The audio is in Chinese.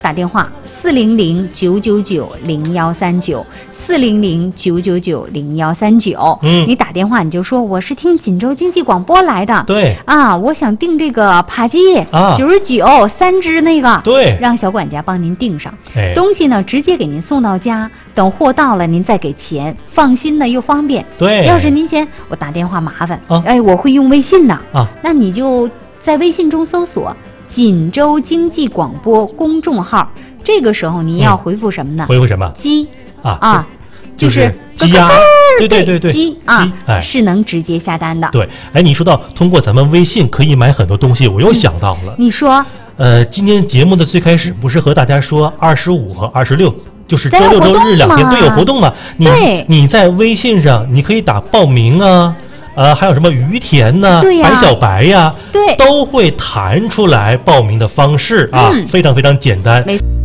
打电话400-999-0139，400-999-0139。你打电话你就说我是听锦州经济广播来的， 对啊，我想订这个扒鸡啊 ，99，3只那个， 对， 让小管家帮您订上。东西呢直接给您送到家，等货到了您再给钱，放心呢又方便。 对， 要是您嫌我打电话麻烦， 啊， 我会用微信的啊， 那你就在微信中搜索锦州经济广播公众号，这个时候你要回复什么呢？ 回复什么？ 鸡啊， 就是鸡鸭，对， 鸡啊，是能直接下单的。 对，你说到通过咱们微信可以买很多东西，我又想到了。 你说， 今天节目的最开始不是和大家说25和26，就是周六周日2天都有活动嘛？你在微信上你可以打报名啊。还有什么于田呢？白小白呀， 对， 都会弹出来报名的方式啊，非常非常简单。